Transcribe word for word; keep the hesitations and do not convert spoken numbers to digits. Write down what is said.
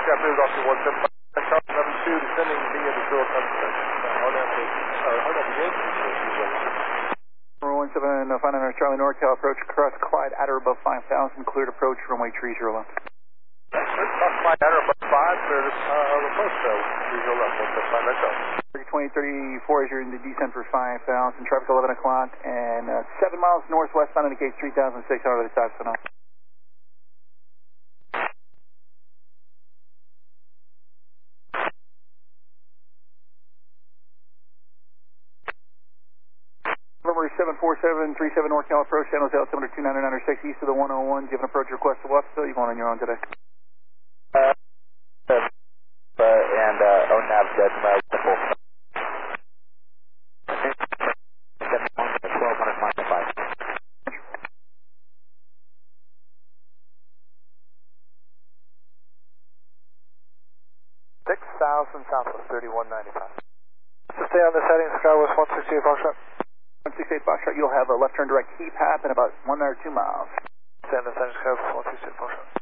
Japanese Oscar one seven five, seven two, descending via the short sunset. Hard out to, uh, hard out to Number one seven five nine Charlie NorCal, approach across Clyde, at or above five thousand, cleared approach, runway three zero left. Clyde, at or above five, cleared uh, approach, uh, three zero left, one seven five nine Charlie. twenty thirty-four as you're in the descent for five thousand, traffic eleven o'clock, and uh, seven miles northwestbound indicates three thousand six hundred at the top, so now. November seven four seven three seven NorCal approach, San Jose altimeter two nine nine six east of the one oh one. Do you have an approach request to Wapso? You're going on your own today? Uh, uh, and uh, O N A V dead mile full. twelve hundred minus five. six thousand southwest thirty-one ninety-five. So stay on this heading, Skywest one sixty-eight Foxtrot. one sixty-eight Foxtrot, you'll have a left turn direct heat path in about one or two miles. Stay on this heading, Skywest one sixty-eight Foxtrot.